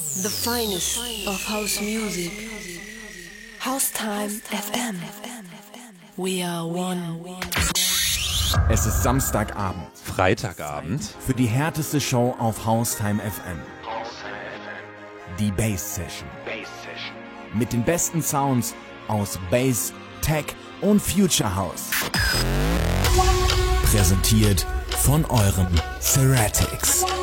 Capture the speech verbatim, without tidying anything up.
The finest of house music. Haustime F M. We are one. Es ist Samstagabend. Freitagabend. Für die härteste Show auf Haustime F M. Die Bass Session. Mit den besten Sounds aus Bass, Tech und Future House. Präsentiert von eurem Ceratics.